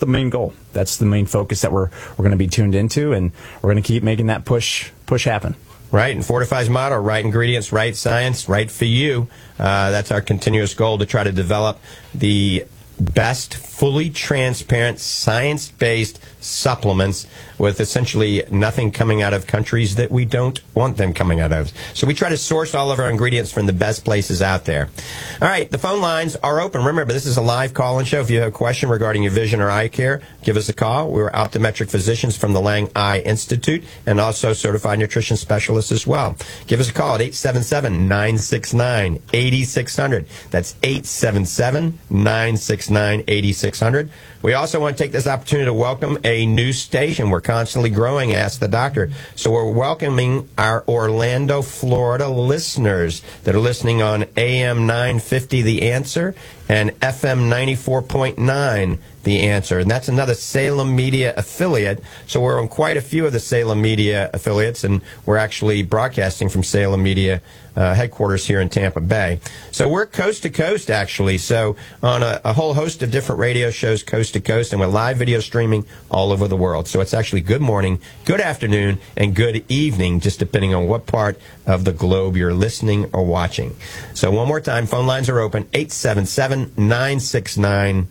the main goal. That's the main focus that we're going to be tuned into, and we're going to keep making that push happen. Right, and Fortify's motto, right ingredients, right science, right for you. That's our continuous goal, to try to develop the best, fully transparent, science-based supplements with essentially nothing coming out of countries that we don't want them coming out of. So we try to source all of our ingredients from the best places out there. All right, the phone lines are open. Remember, this is a live call-in show. If you have a question regarding your vision or eye care, give us a call. We're optometric physicians from the Lang Eye Institute and also certified nutrition specialists as well. Give us a call at 877-969-8600. That's 877-969-8600. We also want to take this opportunity to welcome a new station. We're constantly growing, Ask the Doctor. So we're welcoming our Orlando, Florida listeners that are listening on AM 950 The Answer and FM 94.9 The Answer. And that's another Salem Media affiliate. So we're on quite a few of the Salem Media affiliates, and we're actually broadcasting from Salem Media headquarters here in Tampa Bay. So we're coast to coast, actually. So on a whole host of different radio shows coast to coast, and we're live video streaming all over the world. So it's actually good morning, good afternoon, and good evening, just depending on what part of the globe you're listening or watching. So one more time, phone lines are open, 877-969-8600.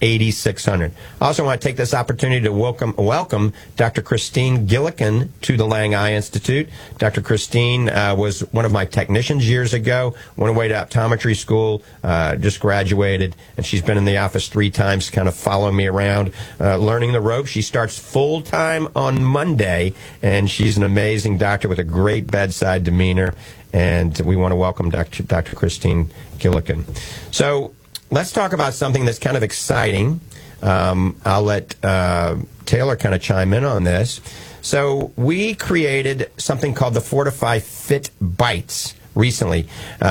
I also want to take this opportunity to welcome Dr. Christine Gillikin to the Lang Eye Institute. Dr. Christine was one of my technicians years ago, went away to optometry school, just graduated, and she's been in the office 3 times, kind of following me around, learning the ropes. She starts full-time on Monday, and she's an amazing doctor with a great bedside demeanor, and we want to welcome Dr. Christine Gillikin. So let's talk about something that's kind of exciting. I'll let Taylor kind of chime in on this. So we created something called the Fortify Fit Bites recently.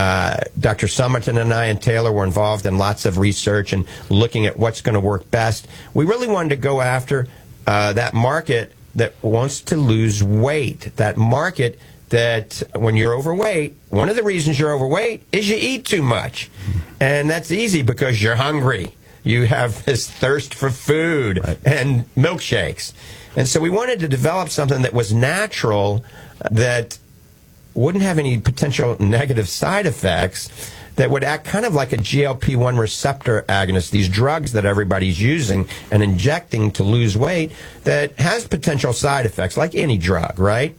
Dr. Summerton and I and Taylor were involved in lots of research and looking at what's going to work best. We really wanted to go after that market that wants to lose weight, that market that when you're overweight, one of the reasons you're overweight is you eat too much. And that's easy because you're hungry. You have this thirst for food and milkshakes. And so we wanted to develop something that was natural, that wouldn't have any potential negative side effects, that would act kind of like a GLP-1 receptor agonist, these drugs that everybody's using and injecting to lose weight, that has potential side effects, like any drug, right?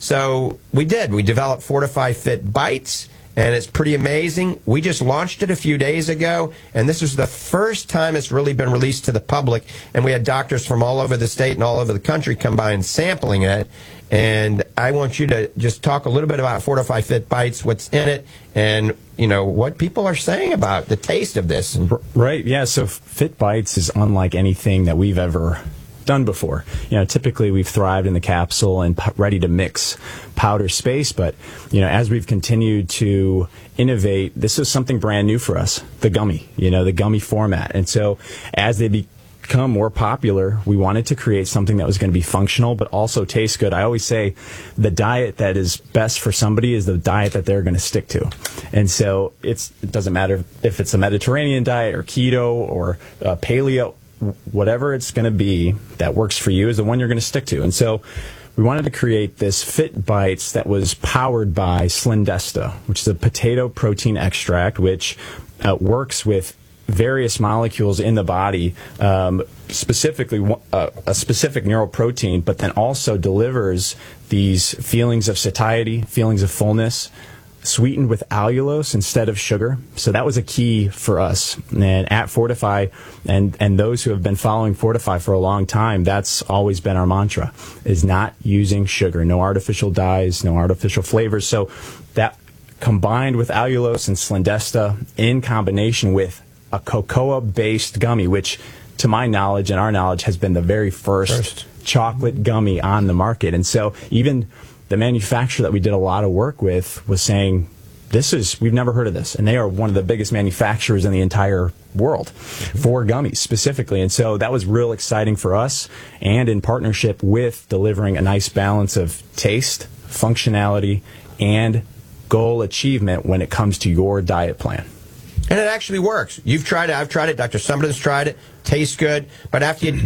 So we did. We developed Fortify Fit Bites, and it's pretty amazing. We just launched it a few days ago, and this was the first time it's really been released to the public, and we had doctors from all over the state and all over the country come by and sampling it. And I want you to just talk a little bit about Fortify Fit Bites, what's in it, and what people are saying about the taste of this. Right, yeah, so Fit Bites is unlike anything that we've ever done before. Typically we've thrived in the capsule and ready to mix powder space, but as we've continued to innovate, this is something brand new for us, the gummy, the gummy format. And so as they become more popular, we wanted to create something that was going to be functional but also taste good. I always say the diet that is best for somebody is the diet that they're going to stick to. And so it doesn't matter if it's a Mediterranean diet or keto or paleo, whatever it's going to be that works for you is the one you're going to stick to. And so we wanted to create this Fit Bites that was powered by Slendesta, which is a potato protein extract, which works with various molecules in the body, specifically a specific neuroprotein, but then also delivers these feelings of satiety, feelings of fullness, sweetened with allulose instead of sugar. So that was a key for us. And at Fortify, and those who have been following Fortify for a long time, that's always been our mantra, is not using sugar. No artificial dyes, no artificial flavors. So that combined with allulose and Slendesta in combination with a cocoa-based gummy, which to my knowledge and our knowledge has been the very first chocolate gummy on the market. And so even the manufacturer that we did a lot of work with was saying, we've never heard of this. And they are one of the biggest manufacturers in the entire world for gummies specifically. And so that was real exciting for us, and in partnership with delivering a nice balance of taste, functionality, and goal achievement when it comes to your diet plan. And it actually works. You've tried it. I've tried it. Dr. Summerton's tried it. Tastes good. But after you